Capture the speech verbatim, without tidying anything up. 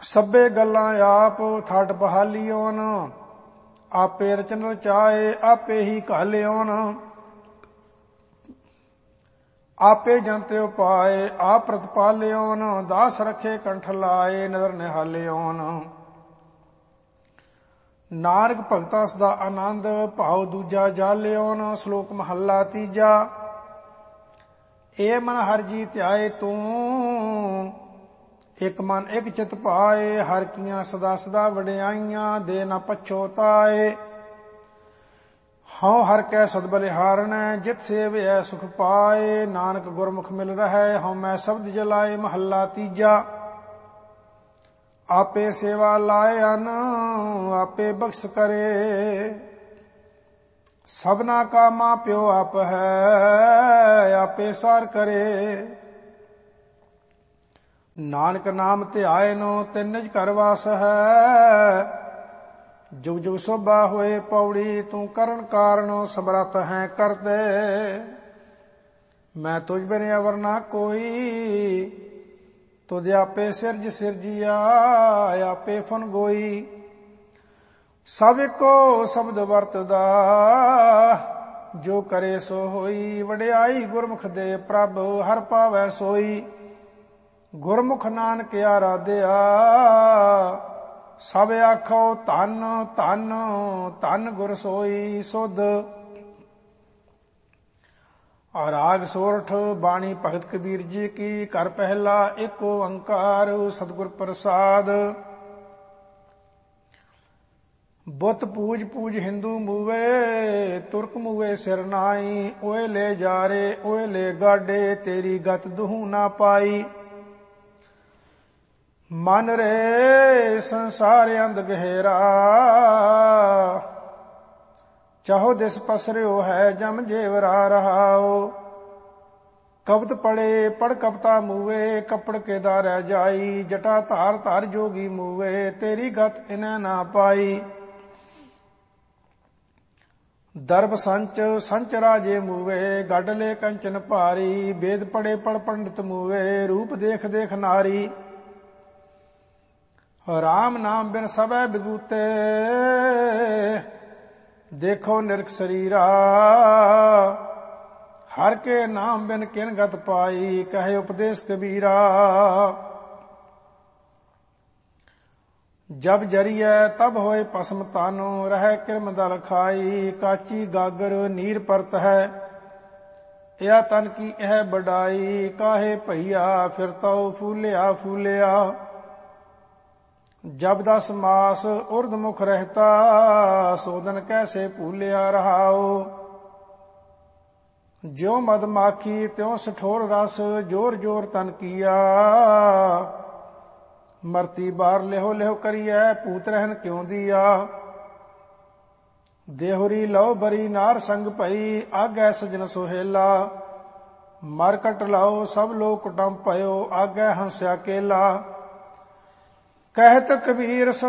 ਸਭੇ ਗੱਲਾਂ ਆਪ ਥਾਟ ਬਹਾਲੀਓਨ, ਆਪੇ ਰਚਨ ਰਚਾਏ ਆਪੇ ਹੀ ਘਾਲਿਓਨ। ਆਪੇ ਜੰਤੇ ਉਪਾਏ ਆਪ ਪ੍ਰਤਪਾਲਿਓਨ, ਦਾਸ ਰਖੇ ਕੰਠ ਲਾਏ ਨਦਰ ਨਿਹਾਲਿਓਨ। ਨਾਨਕ ਭਗਤਾ ਸਦਾ ਆਨੰਦ, ਭਾਉ ਦੂਜਾ ਜਾਲਿਓਨ। ਸ਼ਲੋਕ ਮਹੱਲਾ ਤੀਜਾ। ਏ ਮਨ ਹਰਿ ਜੀ ਧਿਆਏ ਤੂੰ, ਇਕ ਮਨ ਇਕ ਚਿਤ ਪਾਏ। ਹਰਿ ਕੀਆਂ ਸਦਾ ਸਦਾ ਵਡਿਆਈਆਂ, ਦੇ ਨਾ ਪਛੋਤਾਏ। ਹਉ ਹਰਿ ਕੈ ਸਦ ਬਲਿਹਾਰਣੈ, ਜਿਤ ਸੇਵਿਐ ਸੁਖ ਪਾਏ। ਨਾਨਕ ਗੁਰਮੁਖ ਮਿਲ ਰਹੈ, ਹਉ ਮੈਂ ਸ਼ਬਦ ਜਲਾਏ। ਮਹੱਲਾ ਤੀਜਾ। ਆਪੇ ਸੇਵਾ ਲਾਏ ਅਨ, ਆਪੇ ਬਖਸ਼ ਕਰੇ। ਸਭਨਾ ਕਾ ਮਾਂ ਪਿਓ ਆਪ ਹੈ, ਆਪੇ ਸਾਰ ਕਰੇ। ਨਾਨਕ ਨਾਮ ਧਿਆਏ ਨੂੰ, ਤਿਨ ਨਿਜ ਘਰ ਵਾਸ ਹੈ। ਜੁਗ ਜੁਗ ਸੋਭਾ ਹੋਏ ਪੌੜੀ, ਤੂੰ ਕਰਨ ਕਾਰਨ ਸਮਰੱਥ ਹੈ ਕਰਦੇ। ਮੈਂ ਤੁਝ ਬਿਨ ਅਵਰ ਨਾ ਕੋਈ, ਤੁਧ ਆਪੇ ਸਿਰਜ ਸਿਰਜਿਆ ਆਪੇ ਫਨ ਗੋਈ। ਸਭ ਇੱਕੋ ਸ਼ਬਦ ਵਰਤਦਾ, ਜੋ ਕਰੇ ਸੋ ਹੋਈ। ਵਡਿਆਈ ਗੁਰਮੁਖ ਦੇ ਪ੍ਰਭ, ਹਰ ਪਾਵੈ ਸੋਈ। ਗੁਰਮੁਖ ਨਾਨਕ ਆਰਾਧਿਆ, ਸਭ ਆਖੋ ਧੰਨ ਧੰਨ ਧੰਨ ਗੁਰ ਸੋਈ ਸੁਧ। ਰਾਗ ਸੋਰਠ। ਬਾਣੀ ਭਗਤ ਕਬੀਰ ਜੀ ਕੀ। ਘਰ ਪਹਿਲਾ ਏਕ ਓੰਕਾਰ ਸਤਿਗੁਰ ਪ੍ਰਸਾਦ। ਬੁੱਤ ਪੂਜ ਪੂਜ ਹਿੰਦੂ ਮੂਵੇ, ਤੁਰਕ ਮੂਵੇ ਸਿਰ ਨਾਈ। ਓਏ ਲੈ ਜਾਰੇ ਓਏ ਲੈ ਗਾਡੇ, ਤੇਰੀ ਗਤ ਦੁਹੂ ਨਾ ਪਾਈ। ਮਨ ਰੇ ਸੰਸਾਰ ਅੰਧ ਗਹਿਰਾ, ਚਾਹੋ ਦਿਸ ਪਸਰਿਓ ਹੈ ਜਮ ਜੇਵਰਾ ਰਹਾਓ। ਕਬਤ ਪੜੇ ਪੜ ਕਪਤਾ ਮੂਵੇ, ਕੱਪੜ ਕੇ ਦਾ ਰਹਿ ਜਾਈ। ਜਟਾ ਧਾਰ ਧਾਰ ਜੋਗੀ ਮੂਵੇ, ਤੇਰੀ ਗਤ ਇਨੈ ਨਾ ਪਾਈ। ਦਰਬ ਸੰਚ ਸੰਚ ਰਾਜੇ ਮੂਵੇ, ਗੱਡ ਲੈ ਕੰਚਨ ਭਾਰੀ। ਵੇਦ ਪੜੇ ਪੜ ਪੰਡਿਤ ਮੂਵੇ, ਰੂਪ ਦੇਖ ਦੇਖ ਨਾਰੀ। ਰਾਮ ਨਾਮ ਬਿਨ ਸਭੈ ਬਿਗੂਤੇ, ਦੇਖੋ ਨਿਰਖ ਸਰੀਰਾ। ਹਰ ਕੇ ਨਾਮ ਬਿਨ ਕਿਨ ਗਤ ਪਾਈ, ਕਹੇ ਉਪਦੇਸ਼ ਕਬੀਰਾ। ਜਬ ਜਰੀਐ ਤਬ ਹੋਏ ਭਸਮ ਤਾਨੋ, ਰਹਿ ਕਿਰਮ ਦਲ ਖਾਈ। ਕਾਚੀ ਗਾਗਰ ਨੀਰ ਪਰਤ ਹੈ, ਇਹ ਤਨ ਕੀ ਇਹ ਬਡਾਈ। ਕਾਹੇ ਭਈਆ ਫਿਰ ਤਉ ਫੂਲਿਆ ਫੂਲਿਆ। ਜਬ ਦਸ ਮਾਸ ਉਰਧ ਮੁਖ ਰਹਿਤਾ, ਸੋਦਨ ਕੈਸੇ ਭੂਲਿਆ ਰਹਾਓ। ਜਿਉ ਮਦ ਮਾਖੀ ਤਿਉ ਸਠੋਰ ਰਸ, ਜੋਰ ਜੋਰ ਤਨ ਕੀਆ। ਮਰਤੀ ਬਾਰ ਲਿਹੋ ਲਿਹੋ ਕਰੀਐ, ਭੂਤ ਰਹਿਨ ਕਿਉ ਦੀਆ। ਦੇਹੁਰੀ ਲਉ ਬਰੀ ਨਾਰ ਸੰਗ ਭਈ, ਆਗੈ ਸਜਨ ਸੁਹੇਲਾ। ਮਰ ਕਟ ਲਾਓ ਸਭ ਲੋਕ ਕੁਟੰਬ ਭਇਓ, ਆਗੈ ਹੰਸਿਆ ਕੇਲਾ। ਕਹਿਤ ਕਬੀਰ